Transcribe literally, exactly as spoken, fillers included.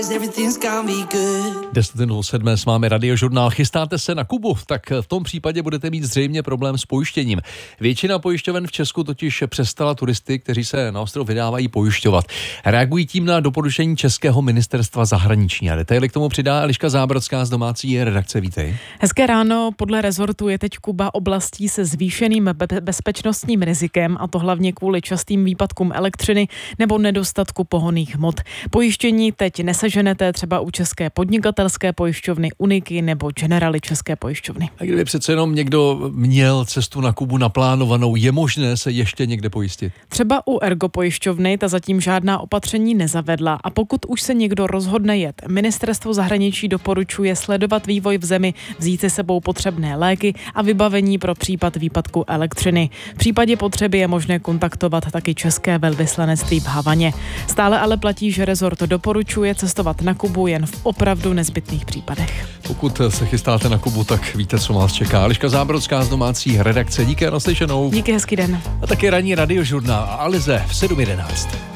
deset minut sedmé s vámi Radiožurnál. Chystáte se na Kubu? Tak v tom případě budete mít zřejmě problém s pojištěním. Většina pojišťoven v Česku totiž přestala turisty, kteří se na ostrov vydávají, pojišťovat. Reagují tím na doporučení Českého ministerstva zahraničí. A detaily k tomu přidá Eliška Zábrodská z domácí redakce. Vítej. Hezké ráno. Podle rezortu je teď Kuba oblastí se zvýšeným be- bezpečnostním rizikem, a to hlavně kvůli častým výpadkům elektřiny nebo nedostatku pohonných hmot. Pojištění teď neseženete třeba u České podnikatelské pojišťovny Uniky nebo Generali České pojišťovny. A kdyby přece jenom někdo měl cestu na Kubu naplánovanou, je možné se ještě někde pojistit? Třeba u Ergo pojišťovny, ta zatím žádná opatření nezavedla, a pokud už se někdo rozhodne jet, ministerstvo zahraničí doporučuje sledovat vývoj v zemi, vzít si sebou potřebné léky a vybavení pro případ výpadku elektřiny. V případě potřeby je možné kontaktovat taky České velvyslanectví v Havaně. Stále ale platí, že rezort doporučuje cestovat na Kubu jen v opravdu nezbytných případech. Pokud se chystáte na Kubu, tak víte, co vás čeká. Eliška Zábrodská z domácí redakce. Díky a naslyšenou. Díky, hezký den. A taky ranní Radiožurnál a Alize v sedm jedenáct.